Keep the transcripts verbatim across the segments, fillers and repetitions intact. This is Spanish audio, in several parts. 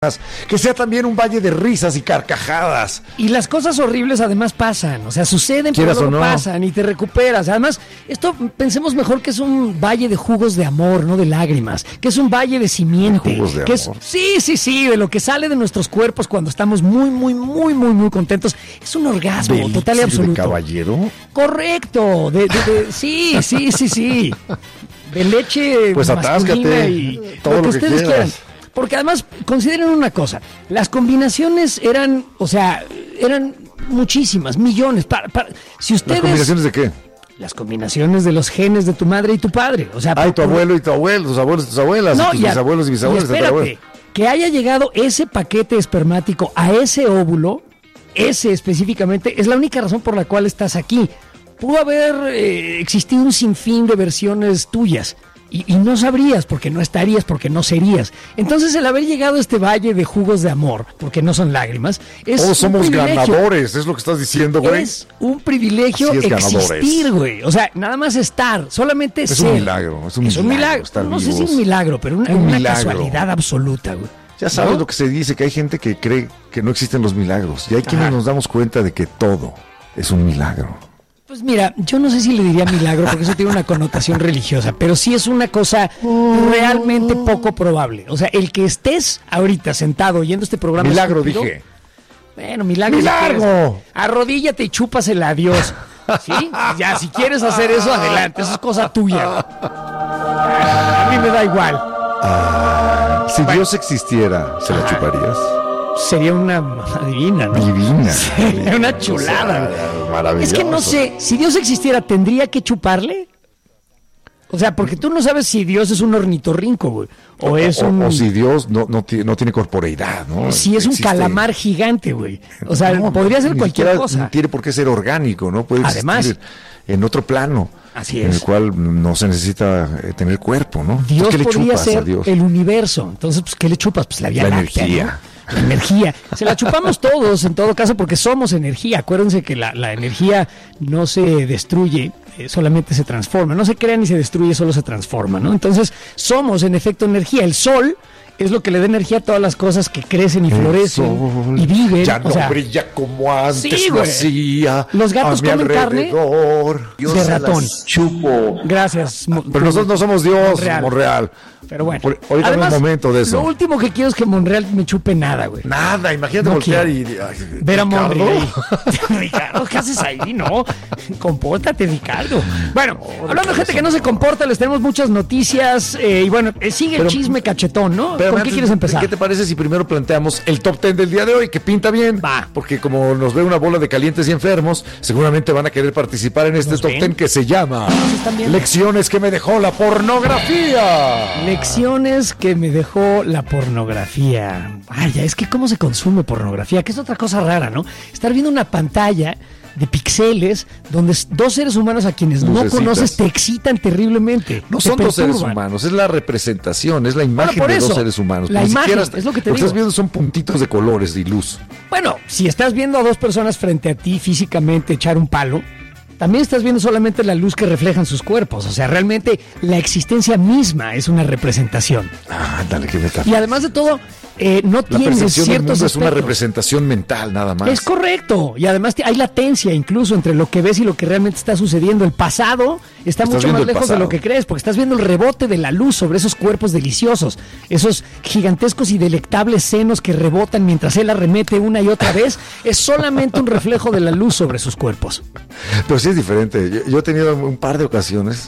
que sea también un valle de risas y carcajadas. Y las cosas horribles además pasan, o sea, suceden, pero luego no pasan y te recuperas. Además, esto pensemos mejor que es un valle de jugos de amor, no de lágrimas, que es un valle de simiente. Jugos de que amor. Es, sí, sí, sí, de lo que sale de nuestros cuerpos cuando estamos muy, muy, muy, muy, muy contentos. Es un orgasmo ¿De total y absoluto. ¿De caballero? Correcto, de, de, de, sí, sí, sí, sí. De leche pues atáscate, y todo lo, lo que, que ustedes quieras. quieran. Porque además, consideren una cosa, las combinaciones eran, o sea, eran muchísimas, millones. Para, para, si ustedes, ¿Las combinaciones de qué? Las combinaciones de los genes de tu madre y tu padre. O sea, Ay, tu por, abuelo y tu abuelo, tus abuelos y tus abuelas, no, y tus y a, bisabuelos y bisabuelas. Y espérate, que haya llegado ese paquete espermático a ese óvulo, ese específicamente, es la única razón por la cual estás aquí. Pudo haber eh, existido un sinfín de versiones tuyas. Y, y no sabrías, porque no estarías, porque no serías. Entonces, el haber llegado a este valle de jugos de amor, porque no son lágrimas, es Todos somos un privilegio. ganadores, es lo que estás diciendo, güey. Es un privilegio es existir, güey. O sea, nada más estar, solamente es ser. Un milagro, es un es milagro. Un milagro. Estar no vivos. sé si es un milagro, pero una, un una milagro. casualidad absoluta, güey. Ya sabes ¿no? lo que se dice, que hay gente que cree que no existen los milagros. Y hay quienes Ajá. nos damos cuenta de que todo es un milagro. Pues mira, yo no sé si le diría milagro porque eso tiene una connotación religiosa, pero sí es una cosa realmente poco probable. O sea, el que estés ahorita sentado oyendo este programa Milagro, estúpido, dije. Bueno, milagro. ¡Milagro! Si arrodíllate y chúpasela a Dios. ¿Sí? Ya, si quieres hacer eso, adelante. Eso es cosa tuya. A mí me da igual. Ah, si bueno. Dios existiera, ¿se la chuparías? Sería una divina, ¿no? Divina. Sería una chulada. O sea, maravilloso. Es que no sé, si Dios existiera, ¿tendría que chuparle? O sea, porque tú no sabes si Dios es un ornitorrinco, güey. O, o es un... O, o si Dios no, no, tiene, no tiene corporeidad, ¿no? Si es Existe... un calamar gigante, güey. O sea, no, podría ser cualquier siquiera, cosa. No tiene por qué ser orgánico, ¿no? Puede Además, existir en otro plano. Así es. En el cual no se necesita eh, tener cuerpo, ¿no? Dios ¿Qué le podría chupas ser a Dios? El universo. Entonces, pues, ¿qué le chupas? Pues la Vía La Láctea, energía. ¿no? La energía. Se la chupamos todos, en todo caso, porque somos energía. Acuérdense que la, la energía no se destruye, eh, solamente se transforma. No se crea ni se destruye, solo se transforma, ¿no? Entonces, somos, en efecto, energía. El sol es lo que le da energía a todas las cosas que crecen y florecen y viven. Ya no o sea, brilla como antes sí, lo hacía. Los gatos comen alrededor. carne Dios de ratón. Chupo. Gracias. Pero nosotros no somos Dios, Monreal. Monreal. Pero bueno. Por, ahorita Además, no es momento de eso. Lo último que quiero es que Monreal me chupe nada, güey. Nada, imagínate No voltear quiero. y... Ay, ver a Ricardo. Monreal. Ricardo, ¿qué haces ahí? No, compórtate, Ricardo. Bueno, No, hablando de gente que no se comporta, les tenemos muchas noticias. Eh, y bueno, eh, sigue Pero- el chisme cachetón, ¿no? Pero ¿Con qué antes, quieres empezar? ¿Qué te parece si primero planteamos el top ten del día de hoy, que pinta bien? Va. Porque como nos ve una bola de calientes y enfermos, seguramente van a querer participar en este ¿Nos top ven? ten que se llama ¿Nos están viendo? Lecciones que me dejó la pornografía. Lecciones que me dejó la pornografía. Ay, ya, es que cómo se consume pornografía, que es otra cosa rara, ¿no? Estar viendo una pantalla de píxeles donde dos seres humanos a quienes no Lucecitas. conoces te excitan terriblemente. No te son dos seres perturban. humanos, es la representación, es la imagen por de eso, dos seres humanos. la Ni imagen, siquiera- es lo que te que estás digo. viendo son puntitos de colores y luz. Bueno, si estás viendo a dos personas frente a ti físicamente echar un palo, también estás viendo solamente la luz que reflejan sus cuerpos. O sea, realmente la existencia misma es una representación. Ah, dale, qué meta. Y además de todo, eh, no La tienes percepción del ciertos mundo es una aspectos. representación mental, nada más. Es correcto. Y además te- hay latencia incluso entre lo que ves y lo que realmente está sucediendo. El pasado está Estás mucho viendo más el lejos de pasado. lo que crees, porque estás viendo el rebote de la luz sobre esos cuerpos deliciosos, esos gigantescos y delectables senos que rebotan mientras él arremete una y otra vez. Es solamente un reflejo de la luz sobre sus cuerpos. Pero sí es diferente. Yo, yo he tenido un par de ocasiones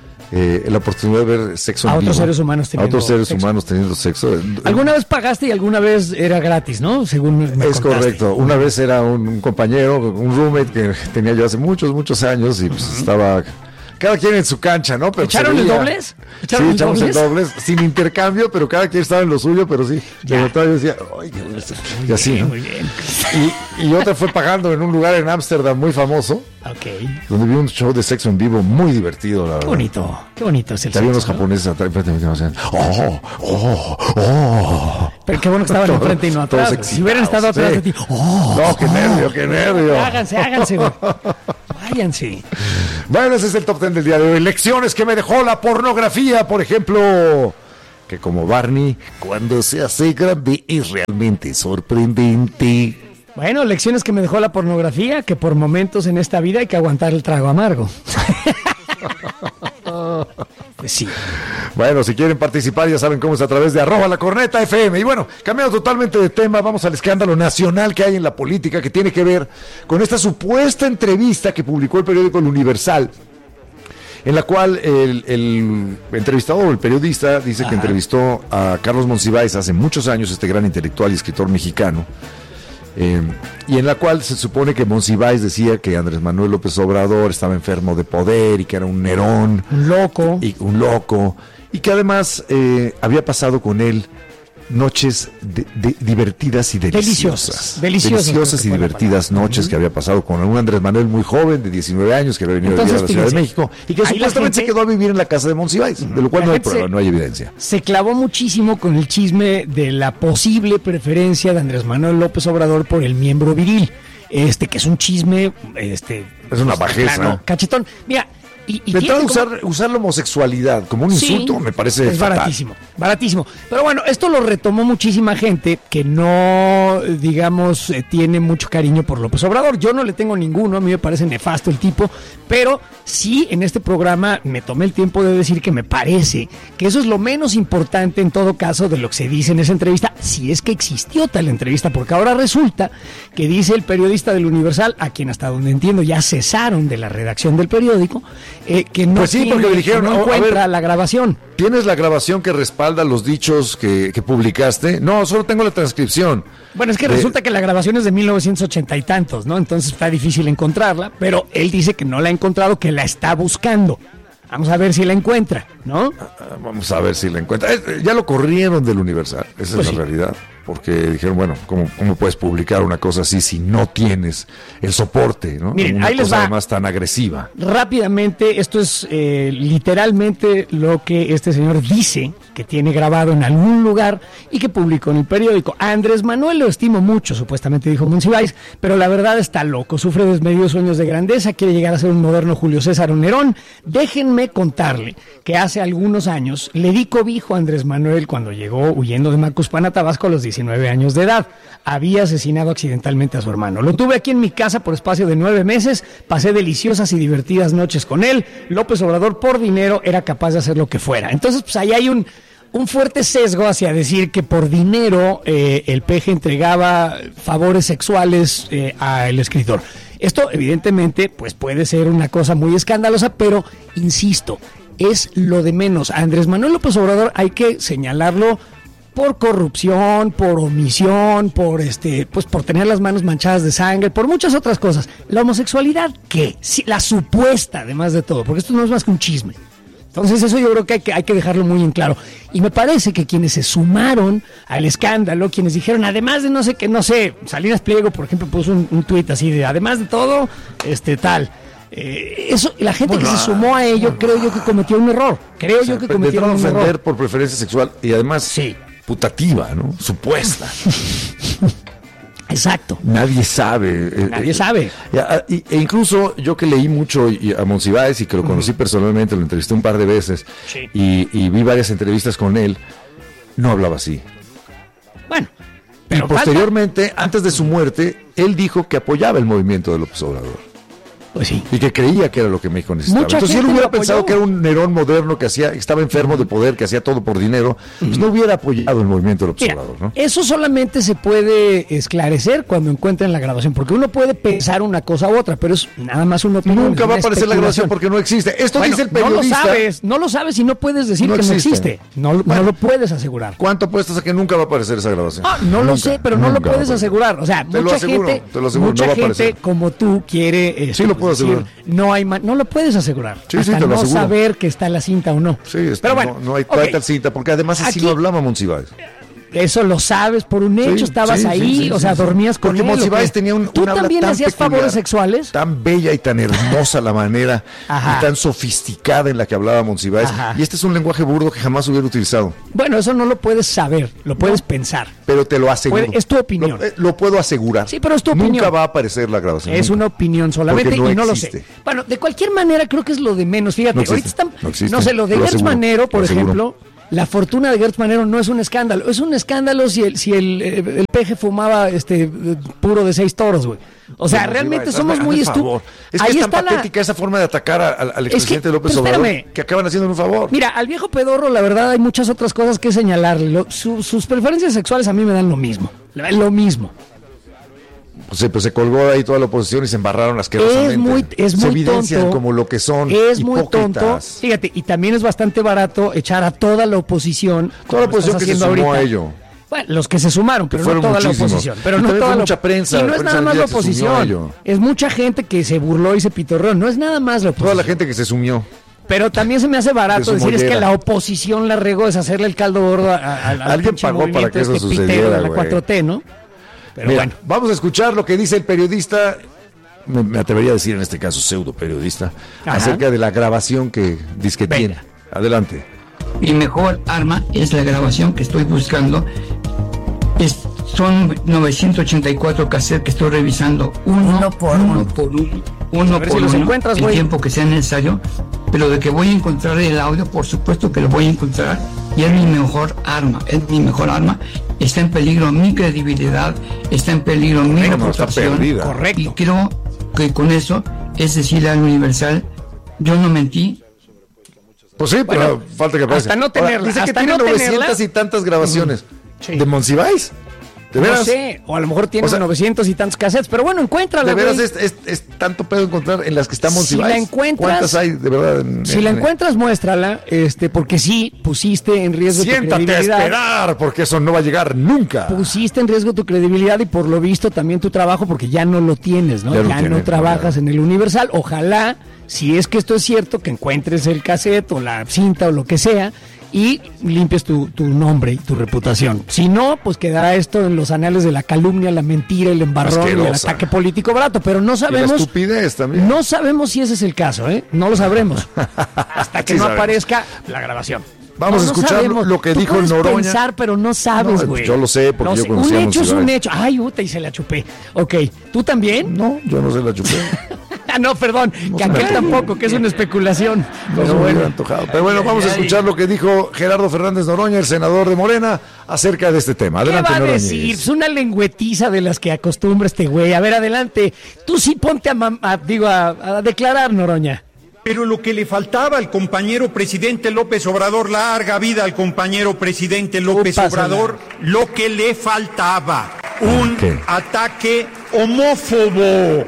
eh, la oportunidad de ver sexo A en otros vivo. seres humanos A teniendo otros seres sexo. humanos teniendo sexo. Alguna vez pagaste y alguna vez era gratis, ¿no? Según me Es contaste. correcto. Una vez era un, un compañero, un roommate que tenía yo hace muchos, muchos años y pues estaba cada quien en su cancha, ¿no? Pero ¿Echaron se el veía- dobles? Sí, ¿Echaron el echamos el dobles? dobles, sin intercambio, pero cada quien estaba en lo suyo, pero sí. Ya. De verdad yo decía, ay, qué bueno esto". Y así, Bien, ¿no? muy bien. Y, y otra fue pagando en un lugar en Ámsterdam muy famoso, Ok. donde vi un show de sexo en vivo muy divertido, la verdad. Qué bonito. Qué bonito es el Había unos sexo, ¿no? japoneses atrás, enfrente de mí, decían, oh, oh, oh. Pero qué bueno que estaban Todos- enfrente y no todos atrás. Si hubieran excitados, estado atrás sí. de ti. ¡Oh! No, qué nervio, qué nervio. Háganse, háganse, güey. Váyanse. Bueno, ese es el top ten del día de hoy. Lecciones que me dejó la pornografía, por ejemplo. que como Barney, cuando se hace grande es realmente sorprendente. Bueno, lecciones que me dejó la pornografía, que por momentos en esta vida hay que aguantar el trago amargo. Pues sí. Bueno, si quieren participar ya saben cómo es, a través de arroba la corneta F M. Y bueno, cambiando totalmente de tema, vamos al escándalo nacional que hay en la política, que tiene que ver con esta supuesta entrevista que publicó el periódico El Universal, en la cual el, el entrevistador, el periodista, dice Ajá. que entrevistó a Carlos Monsiváis hace muchos años, este gran intelectual y escritor mexicano, eh, y en la cual se supone que Monsiváis decía que Andrés Manuel López Obrador estaba enfermo de poder y que era un Nerón, un loco, y un loco, y que además eh, había pasado con él noches de, de, divertidas y deliciosas. Deliciosas. Deliciosas, deliciosas y divertidas noches uh-huh. que había pasado con un Andrés Manuel muy joven, de diecinueve años, que había venido Entonces, a vivir a la Ciudad de México, y que supuestamente gente, se quedó a vivir en la casa de Monsiváis, uh-huh. de lo cual no hay prueba, se, no hay evidencia. Se clavó muchísimo con el chisme de la posible preferencia de Andrés Manuel López Obrador por el miembro viril, este que es un chisme, este es una bajeza, claro, cachetón. Mira, Y, y de entrada usar, usar la homosexualidad como un sí, insulto me parece es fatal. baratísimo, baratísimo. Pero bueno, esto lo retomó muchísima gente que no, digamos, eh, tiene mucho cariño por López Obrador. Yo no le tengo ninguno, a mí me parece nefasto el tipo, pero sí en este programa me tomé el tiempo de decir que me parece que eso es lo menos importante en todo caso de lo que se dice en esa entrevista, si es que existió tal entrevista, porque ahora resulta que dice el periodista del Universal, a quien hasta donde entiendo ya cesaron de la redacción del periódico, Eh, que no, pues sí, tiene, porque dijeron, no encuentra ver, la grabación. ¿Tienes la grabación que respalda los dichos que, que publicaste? No, solo tengo la transcripción. Bueno, es que de... resulta que la grabación es de mil novecientos ochenta y tantos, ¿no? Entonces está difícil encontrarla, pero él dice que no la ha encontrado, que la está buscando. Vamos a ver si la encuentra, ¿no? Vamos a ver si la encuentra. Eh, ya lo corrieron del Universal, esa pues es sí. la realidad. Porque dijeron, bueno, ¿cómo, ¿cómo puedes publicar una cosa así si no tienes el soporte, ¿no? Miren, una ahí les cosa va. Además tan agresiva. Rápidamente, esto es eh, literalmente lo que este señor dice que tiene grabado en algún lugar y que publicó en el periódico. A Andrés Manuel lo estimo mucho, supuestamente dijo Monsiváis, pero la verdad está loco, sufre desmedidos sueños de grandeza, quiere llegar a ser un moderno Julio César o Nerón. Déjenme contarle que hace algunos años le di cobijo a Andrés Manuel cuando llegó huyendo de Macuspana a Tabasco a los diecinueve años de edad. Había asesinado accidentalmente a su hermano. Lo tuve aquí en mi casa por espacio de nueve meses, pasé deliciosas y divertidas noches con él. López Obrador por dinero era capaz de hacer lo que fuera. Entonces, pues ahí hay un, un fuerte sesgo hacia decir que por dinero eh, el peje entregaba favores sexuales eh, al escritor. Esto evidentemente pues puede ser una cosa muy escandalosa, pero insisto, es lo de menos. A Andrés Manuel López Obrador hay que señalarlo por corrupción, por omisión, por este, pues por tener las manos manchadas de sangre, por muchas otras cosas. La homosexualidad, ¿qué? Sí, la supuesta, además de todo, porque esto no es más que un chisme. Entonces eso yo creo que hay, que hay que dejarlo muy en claro. Y me parece que quienes se sumaron al escándalo, quienes dijeron, además de no sé qué, no sé, Salinas Pliego, por ejemplo, puso un, un tuit así de, además de todo, este tal... Eh, eso, la gente bueno, que se sumó a ello, bueno, creo yo que cometió un error. Creo o sea, yo que cometió un ofender error por preferencia sexual y además sí. putativa, ¿no? Supuesta. Exacto. Nadie sabe. Nadie eh, sabe. Eh, e incluso yo que leí mucho a Monsiváis y que lo conocí uh-huh. personalmente, lo entrevisté un par de veces sí. y, y vi varias entrevistas con él, no hablaba así. Bueno. Pero y posteriormente, falta... antes de su muerte, él dijo que apoyaba el movimiento de López Obrador. Pues sí. Y que creía que era lo que México necesitaba. Mucha Entonces, si él hubiera pensado apoyó. que era un Nerón moderno, que hacía, que estaba enfermo de poder, que hacía todo por dinero, pues uh-huh. no hubiera apoyado el movimiento del observador, ¿no? Eso solamente se puede esclarecer cuando encuentren la grabación, porque uno puede pensar una cosa u otra, pero es nada más una opinión. Nunca va a aparecer la grabación porque no existe. Esto bueno, dice el periodista. No lo sabes, no lo sabes y no puedes decir no que existe. no existe. No, bueno, no lo puedes asegurar. ¿Cuánto apuestas a que nunca va a aparecer esa grabación? Ah, no nunca, lo sé, pero no lo puedes asegurar. O sea, te mucha aseguro, gente, te lo aseguro, mucha no va a gente aparecer. como tú quiere eh, sí lo puedo decir, asegurar. No hay ma- no lo puedes asegurar. Sí, hasta sí, te lo no aseguro. saber que está la cinta o no. Sí, está, pero bueno, no, no hay okay. tal cinta, porque además así Aquí, no hablaba Monsiváis. Eso lo sabes por un hecho, sí, estabas sí, ahí, sí, sí, o sea, sí, dormías con porque él. Porque Monsiváis tenía un, ¿Tú una también tan hacías peculiar, favores sexuales? Tan bella y tan hermosa la manera Ajá. y tan sofisticada en la que hablaba Monsiváis. Ajá. Y este es un lenguaje burdo que jamás hubiera utilizado. Bueno, eso no lo puedes saber, lo puedes no, pensar. Pero te lo aseguro. Puede, es tu opinión. Lo, eh, lo puedo asegurar. Sí, pero es tu opinión. Nunca va a aparecer la grabación. Es nunca. una opinión solamente no y no existe. lo sé. Bueno, de cualquier manera creo que es lo de menos. Fíjate, no ahorita están, no, existe, no sé, lo de Gertz Manero, por ejemplo, La fortuna de Gertz Manero no es un escándalo. Es un escándalo si el, si el, el peje fumaba este puro de seis toros, güey. O sea, no, realmente sí, somos muy estúpidos. Es que Ahí es tan patética la... esa forma de atacar a, a, al expresidente es que, López Obrador que acaban haciendo un favor. Mira, al viejo pedorro, la verdad, hay muchas otras cosas que señalarle. Lo, su, sus preferencias sexuales a mí me dan lo mismo. Lo mismo. Pues, pues se colgó ahí toda la oposición y se embarraron asquerosamente. Es muy, es muy se evidencian tonto, como lo que son. Es hipócritas. muy tonto. Fíjate, y también es bastante barato echar a toda la oposición. Toda la oposición que se sumó ahorita. a ello. Bueno, los que se sumaron, pero no toda muchísimos. la oposición. Pero y no toda la mucha prensa. Y no es nada más la oposición. Es mucha gente que se burló y se pitorreó. No es nada más la oposición. Toda la gente que se sumió. Pero también se me hace barato decir mollera. Es que la oposición la regó, es hacerle el caldo gordo a, a, a alguien pagó para que eso este sucediera, de la cuatro T, ¿no? Pero Mira, bueno. Vamos a escuchar lo que dice el periodista, me, me atrevería a decir en este caso pseudo periodista, Ajá. acerca de la grabación que dice que tiene. Adelante. Mi mejor arma es la grabación que estoy buscando. Es, son novecientos ochenta y cuatro cassettes que estoy revisando uno, uno por uno, uno por uno, uno por si uno, encuentras, el güey. tiempo que sea necesario, pero de que voy a encontrar el audio, por supuesto que lo voy a encontrar, y es mi mejor arma, es mi mejor arma. Está en peligro mi credibilidad, está en peligro mi no, reputación, no correcto. Y creo que con eso es decirle al Universal, yo no mentí. Pues sí, pero bueno, falta que aparezca. Hasta no tenerla. Ahora, dice hasta que tiene no novecientas tenerla. y tantas grabaciones. Sí. ¿De Monsiváis? ¿De veras? No sé, o a lo mejor tiene o sea, novecientos y tantos cassettes, pero bueno, encuéntrala. ¿De veras güey. es, es, es tanto pedo encontrar en las que está Monsiváis? Si la encuentras, ¿cuántas hay de verdad? En, si en, la en, encuentras, muéstrala, este, porque sí, pusiste en riesgo Siéntate tu credibilidad. a esperar, porque eso no va a llegar nunca. Pusiste en riesgo tu credibilidad y por lo visto también tu trabajo, porque ya no lo tienes, ¿no? Ya, Ya, ya no tiene, trabajas ya. en el Universal. Ojalá, si es que esto es cierto, que encuentres el cassette o la cinta o lo que sea y limpies tu, tu nombre y tu reputación. Si no, pues quedará esto en los anales de la calumnia, la mentira, el embarrón y el Asquerosa. ataque político barato, pero no sabemos. Y la estupidez también. No sabemos si ese es el caso, ¿eh? No lo sabremos hasta que Sí no sabemos. aparezca la grabación. Vamos no, a escuchar no lo que Tú dijo puedes Noroña. pensar, pero no sabes, güey. No, yo lo sé, porque no yo sé. conocí Un a hecho es un Monsiváis. hecho. Ay, uta, y se la chupé. Ok, ¿tú también? No, yo no se la chupé. Ah, no, perdón, No que se aquel me- tampoco, que es una especulación. No Pero se me bueno. hubiera antojado. Pero bueno, vamos a ay, escuchar lo que dijo Gerardo Fernández Noroña, el senador de Morena, acerca de este tema. ¿Qué Adelante, va a Noroña. decir? Pues una lengüetiza de las que acostumbra este güey. A ver, adelante. Tú sí ponte a, mam- a- digo, a, a declarar, Noroña. Pero lo que le faltaba al compañero presidente López Obrador, larga vida al compañero presidente López Tú pásala. Obrador, lo que le faltaba, un ¿Qué? ataque homófobo,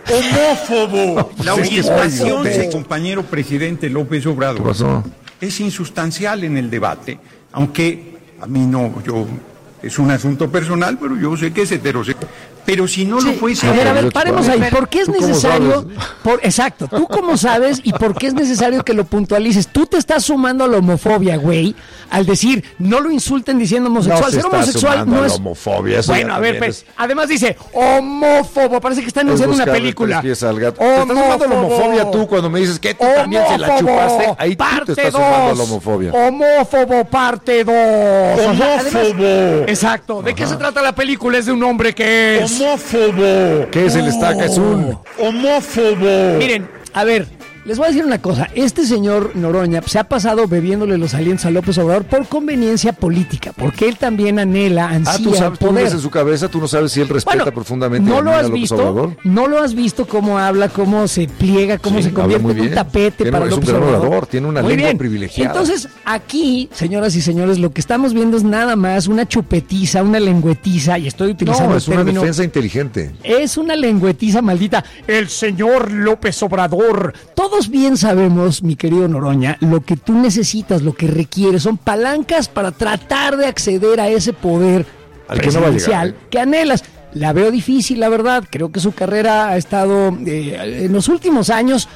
homófobo. La Sí, es que soy orientación idiota. del compañero presidente López ¿Qué Obrador pasó? es insustancial en el debate, aunque a mí no, yo, es un asunto personal, pero yo sé que es heterosexual. Pero si no lo fuese... A ver, a ver, yo- paremos ahí. ¿Por qué es ¿Tú cómo necesario? sabes? Por, exacto, ¿tú cómo sabes y por qué es necesario que lo puntualices? Tú te estás sumando a la homofobia, güey, al decir, no lo insulten diciendo homosexual. No se Ser está homosexual sumando no a la es... homofobia, eso Bueno, ya a ver, también pues, es- además dice, homófobo, parece que está anunciando una buscarle película. tres pies al gato. Te estás sumando a la homofobia tú cuando me dices que tú también se la Homófobo, chupaste. Ahí tú parte te estás sumando a la dos. homofobia. Homófobo, parte dos. Homófobo. Exacto. ¿De qué se trata la película? Es de un hombre que es... Homófobo, ¿Qué es el estaca? Es un... homófobo. Miren, a ver, les voy a decir una cosa. Este señor Noroña se ha pasado bebiéndole los alientos a López Obrador por conveniencia política, porque él también anhela, ansía Ah, tú sabes, tú poder. ves en su cabeza, tú no sabes si él respeta Bueno, profundamente no a lo Daniel has López visto, Obrador. no lo has visto cómo habla, cómo se pliega, cómo Sí, se habla convierte muy en un bien. tapete Tiene- para es un López gran Obrador. orador, tiene una Muy lengua bien. privilegiada. Entonces, aquí, señoras y señores, lo que estamos viendo es nada más una chupetiza, una lengüetiza, y estoy utilizando No, el es una término... defensa inteligente. Es una lengüetiza maldita. El señor López Obrador. Todos bien sabemos, mi querido Noroña, lo que tú necesitas, lo que requieres, son palancas para tratar de acceder a ese poder Al que no va a presidencial llegar, ¿eh? que anhelas. La veo difícil, la verdad. Creo que su carrera ha estado eh, en los últimos años,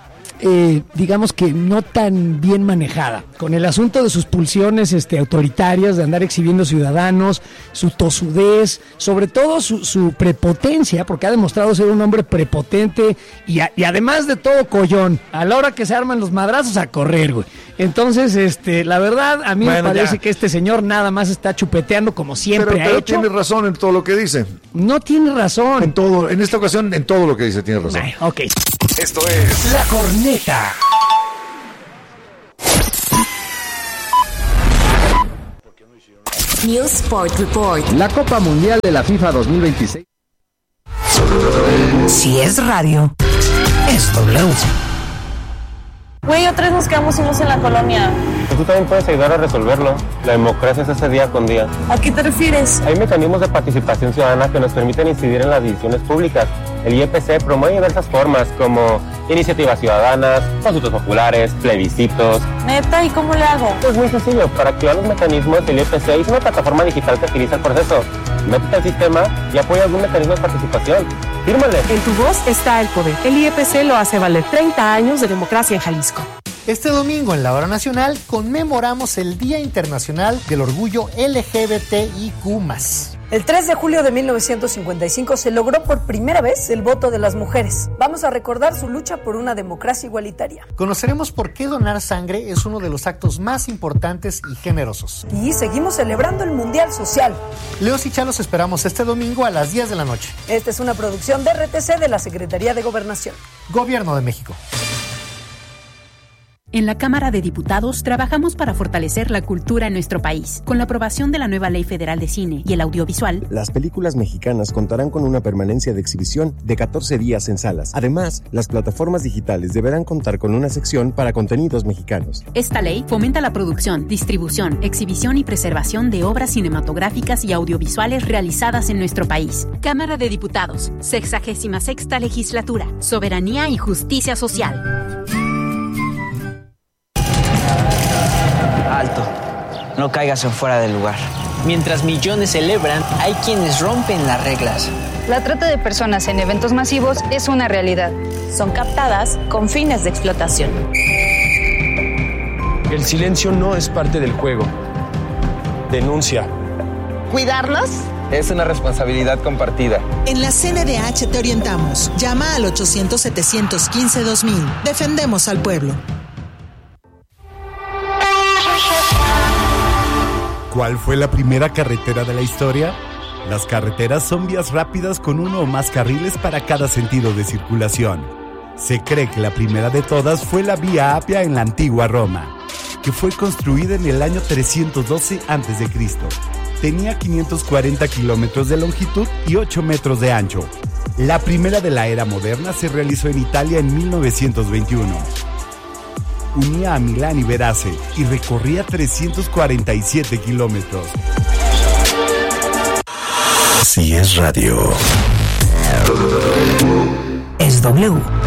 eh, digamos que no tan bien manejada, con el asunto de sus pulsiones este, autoritarias, de andar exhibiendo ciudadanos, su tosudez, sobre todo su, su prepotencia, porque ha demostrado ser un hombre prepotente y, a- y además de todo collón, a la hora que se arman los madrazos a correr, güey. Entonces, este, la verdad, a mí Bueno, me parece ya. que este señor nada más está chupeteando como siempre Pero, ha pero hecho. tiene razón en todo lo que dice. No tiene En razón. todo, en esta ocasión, en todo lo que dice, tiene razón. Ay, ok. Esto es La corneta. News Sport Report. La Copa Mundial de la FIFA dos mil veintiséis. Si es radio, es W. Güey, otra vez nos quedamos solos en la colonia. Tú también puedes ayudar a resolverlo. La democracia es ese día con día. ¿A qué te refieres? Hay mecanismos de participación ciudadana que nos permiten incidir en las decisiones públicas. El I E P C promueve diversas formas como iniciativas ciudadanas, consultas populares, plebiscitos. ¿Neta? ¿Y cómo le hago? Es muy sencillo. Para activar los mecanismos, el I E P C es una plataforma digital que agiliza el proceso. Métete al sistema y apoya algún mecanismo de participación. ¡Fírmale! En tu voz está el poder. El I E P C lo hace valer. treinta años de democracia en Jalisco. Este domingo en la Hora Nacional conmemoramos el Día Internacional del Orgullo L G B T I Q más. El tres de julio de mil novecientos cincuenta y cinco se logró por primera vez el voto de las mujeres. Vamos a recordar su lucha por una democracia igualitaria. Conoceremos por qué donar sangre es uno de los actos más importantes y generosos. Y seguimos celebrando el Mundial Social. Leos y Chalos esperamos este domingo a las diez de la noche. Esta es una producción de R T C de la Secretaría de Gobernación. Gobierno de México. En la Cámara de Diputados trabajamos para fortalecer la cultura en nuestro país. Con la aprobación de la nueva Ley Federal de Cine y el Audiovisual, las películas mexicanas contarán con una permanencia de exhibición de catorce días en salas. Además, las plataformas digitales deberán contar con una sección para contenidos mexicanos. Esta ley fomenta la producción, distribución, exhibición y preservación de obras cinematográficas y audiovisuales realizadas en nuestro país. Cámara de Diputados, sexagésima sexta Legislatura, Soberanía y Justicia Social. Alto, no caigas en fuera del lugar. Mientras millones celebran, hay quienes rompen las reglas. La trata de personas en eventos masivos es una realidad. Son captadas con fines de explotación. El silencio no es parte del juego. Denuncia. ¿Cuidarnos? Es una responsabilidad compartida. En la C N D H te orientamos. Llama al ochocientos, setecientos quince, dos mil. Defendemos al pueblo. ¿Cuál fue la primera carretera de la historia? Las carreteras son vías rápidas con uno o más carriles para cada sentido de circulación. Se cree que la primera de todas fue la Vía Apia en la antigua Roma, que fue construida en el año trescientos doce antes de Cristo. Tenía quinientos cuarenta kilómetros de longitud y ocho metros de ancho. La primera de la era moderna se realizó en Italia en mil novecientos veintiuno. Unía a Milán y Verace y recorría trescientos cuarenta y siete kilómetros. Si es radio, es W.